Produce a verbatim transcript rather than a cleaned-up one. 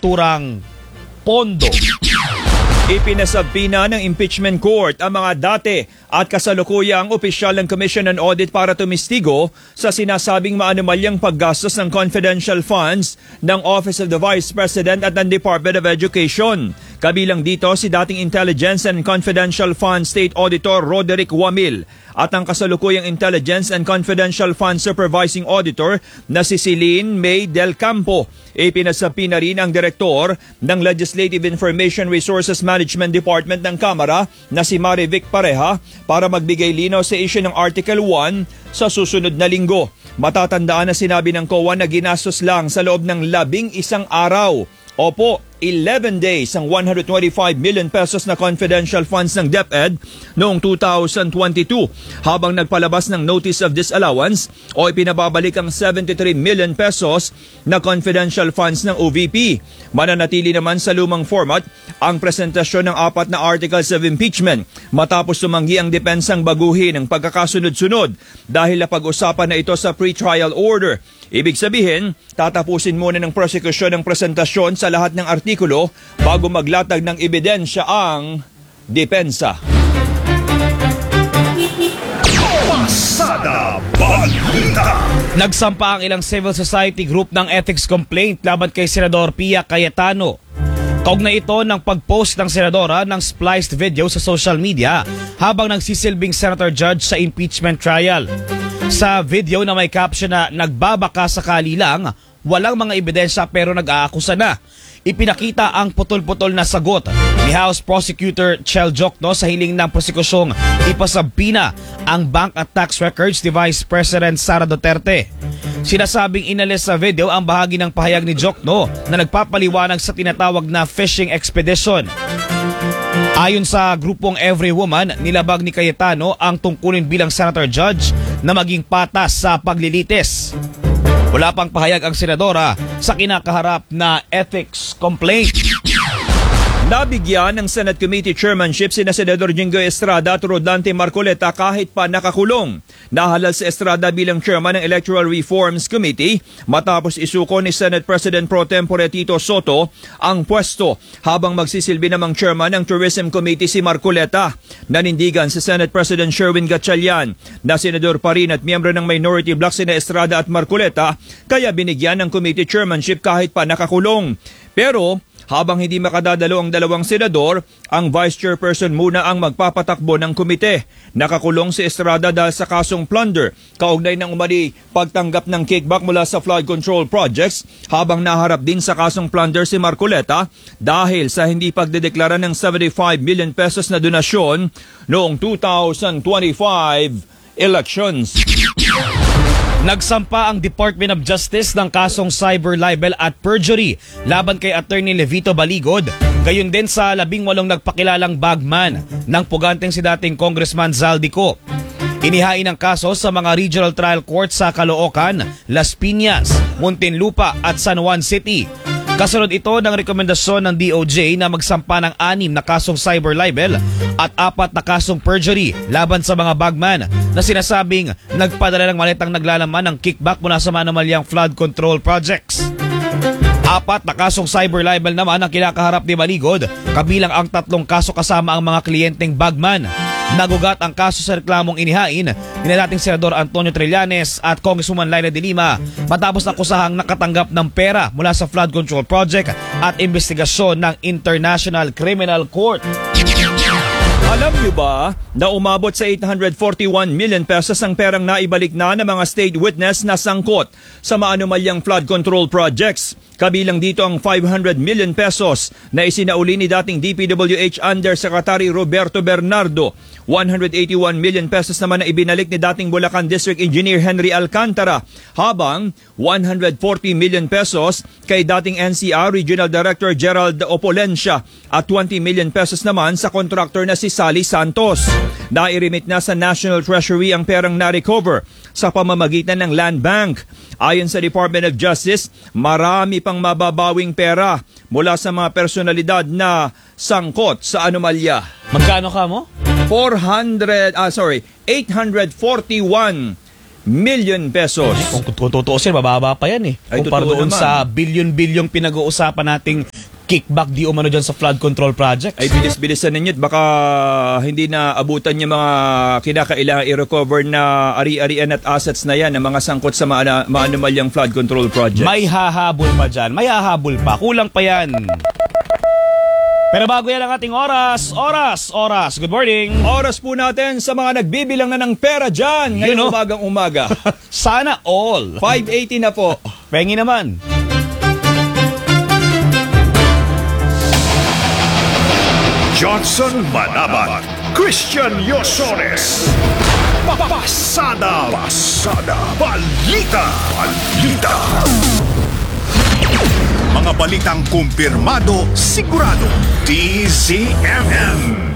naturang pondo. Ipinasabina ng impeachment court ang mga dati at kasalukuyang opisyal ng Commission on Audit para tumistigo sa sinasabing maanumalyang paggastos ng confidential funds ng Office of the Vice President at ng Department of Education. Kabilang dito si dating Intelligence and Confidential Fund State Auditor Roderick Wamil at ang kasalukuyang Intelligence and Confidential Fund Supervising Auditor na si Celine May Del Campo. Ipinasapi na rin ang direktor ng Legislative Information Resources Management Department ng Kamara na si Marivic Pareha para magbigay linaw sa issue ng Article one sa susunod na linggo. Matatandaan na sinabi ng C O A na ginastos lang sa loob ng labing isang araw. Opo, eleven days ang one hundred twenty-five million pesos na confidential funds ng DepEd noong two thousand twenty-two habang nagpalabas ng notice of disallowance o ipinababalik ang seventy-three million pesos na confidential funds ng O V P. Mananatili naman sa lumang format ang presentasyon ng apat na articles of impeachment matapos tumanggi ang depensang baguhin ang pagkakasunod-sunod dahil napag-usapan na ito sa pre-trial order. Ibig sabihin, tatapusin muna ng prosekusyon ang presentasyon sa lahat ng artikulo bago maglatag ng ebidensya ang depensa. Pasada Balita. Nagsampa ang ilang civil society group ng ethics complaint laban kay Senador Pia Cayetano. Kaugnay ito ng pag-post ng senadora ng spliced video sa social media habang nagsisilbing senator judge sa impeachment trial. Sa video na may caption na nagbabaka sakali lang, walang mga ebidensya pero nag-aakusa na. Ipinakita ang putol-putol na sagot ni House Prosecutor Chel Jokno sa hiling ng prosekusyong ipasabina ang bank at tax records ni Vice President Sara Duterte. Sinasabing inalis sa video ang bahagi ng pahayag ni Jokno na nagpapaliwanag sa tinatawag na fishing expedition. Ayon sa grupong Every Woman, nilabag ni Cayetano ang tungkulin bilang senator judge na maging patas sa paglilitis. Wala pang pahayag ang senadora sa kinakaharap na ethics complaint. Nabigyan ng Senate Committee Chairmanship sina Senador Jinggoy Estrada at Rodante Marcoleta kahit pa nakakulong. Nahalal si Estrada bilang chairman ng Electoral Reforms Committee matapos isuko ni Senate President Pro Tempore Tito Soto ang pwesto habang magsisilbi namang chairman ng Tourism Committee si Marcoleta. Nanindigan si Senate President Sherwin Gatchalian na senador pa rin at miyembro ng minority bloc sina Estrada at Marcoleta kaya binigyan ng committee chairmanship kahit pa nakakulong. Pero habang hindi makadadalo ang dalawang senador, ang vice chairperson muna ang magpapatakbo ng komite. Nakakulong si Estrada dahil sa kasong plunder, kaugnay ng umali pagtanggap ng kickback mula sa flood control projects, habang naharap din sa kasong plunder si Marcoleta dahil sa hindi pagdedeklara ng seventy-five million pesos na donasyon noong two thousand twenty-five elections. Nagsampa ang Department of Justice ng kasong cyber libel at perjury laban kay Attorney Levito Baligod, gayon din sa labing walong nagpakilalang bagman ng puganteng si dating Congressman Zaldico. Inihain ang kaso sa mga regional trial court sa Caloocan, Las Piñas, Muntinlupa at San Juan City. Kasunod ito ng rekomendasyon ng D O J na magsampa ng anim na kasong cyber libel at apat na kasong perjury laban sa mga bagman na sinasabing nagpadala ng maletang naglalaman ng kickback mula sa manumalyang flood control projects. Apat na kasong cyber libel naman ang kinakaharap ni Baligod, kabilang ang tatlong kaso kasama ang mga kliyenteng bagman. Nagugat ang kaso sa reklamong inihain ni dating Senador Antonio Trillanes at Congresswoman Laila de Lima matapos akusahang nakatanggap ng pera mula sa flood control project at investigasyon ng International Criminal Court. Alam niyo ba na umabot sa eight hundred forty-one million pesos ang perang naibalik na ng mga state witness na sangkot sa maanumalyang flood control projects? Kabilang dito ang five hundred million pesos na isinauli ni dating D P W H Undersecretary Roberto Bernardo. one hundred eighty-one million pesos naman na ibinalik ni dating Bulacan District Engineer Henry Alcantara, habang one hundred forty million pesos kay dating N C R Regional Director Gerald Opolencia at twenty million pesos naman sa contractor na si Sally Santos. Nairimit na sa National Treasury ang perang na-recover sa pamamagitan ng Land Bank. Ayon sa Department of Justice, marami pang mababawing pera mula sa mga personalidad na sangkot sa anomalya. Magkano ka mo? four hundred, ah sorry, eight hundred forty-one million pesos. Kung, kung tutuusin, mababa pa yan eh. Ay, Kumpara totoo doon naman. sa bilyon-bilyong pinag-uusapan nating kickback di umano dyan sa flood control projects. Ay bilis-bilisan ninyo at baka hindi na abutan yung mga kinakailangan i-recover na ari-arian at assets na yan, ng mga sangkot sa maana, maanumalyang flood control project. May hahabol pa dyan. May hahabol pa. Kulang pa yan. Pero bago yan ang ating oras, oras, oras. Good morning. Oras po natin sa mga nagbibilang na ng pera dyan ngayong Yun, oh. umagang umaga. Sana all. five eighty na po. Pengi naman. Johnson Manabat, Christian Yosores. Pasada, pasada, balita, balita. Mga balitang kumpirmado, sigurado. D Z M M.